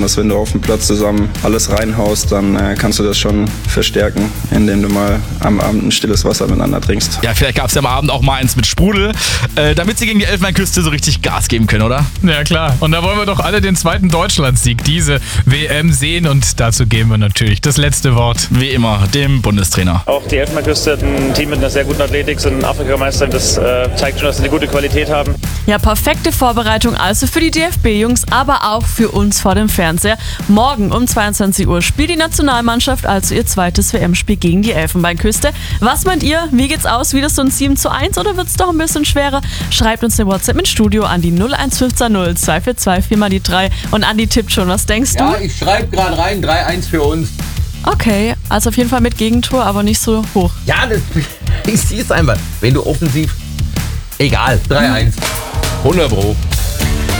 dass wenn du auf dem Platz zusammen alles reinhaust, dann kannst du das schon verstärken, indem du mal am Abend ein stilles Wasser miteinander trinkst. Ja, vielleicht gab es ja am Abend auch mal eins mit Sprudel, damit sie gegen die Elfenbeinküste so richtig Gas geben können, oder? Ja klar, und da wollen wir doch alle den zweiten Deutschlandsieg diese WM sehen und dazu geben wir natürlich das letzte Wort. Wie immer, dem Bundestrainer. Auch die Elfenbeinküste hat ein Team mit einer sehr guten Athletik, sind Afrikameister, das zeigt schon, dass sie eine gute Qualität haben. Ja, perfekte Vorbereitung also für die DFB-Jungs, aber auch für uns vor dem Fernseher. Morgen um 22 Uhr spielt die Nationalmannschaft also ihr zweites WM-Spiel gegen die Elfenbeinküste. Was meint ihr? Wie geht's aus? Wieder so ein 7:1 oder wird's doch ein bisschen schwerer? Schreibt uns eine WhatsApp mit Studio an die 01500 242 4x3 und Andi tippt schon. Was denkst du? Ja, ich schreibe gerade rein, 3-1 für uns. Okay, also auf jeden Fall mit Gegentor, aber nicht so hoch. Ja, ich sehe es einfach. Wenn du offensiv... Egal, 3-1. 100 Pro.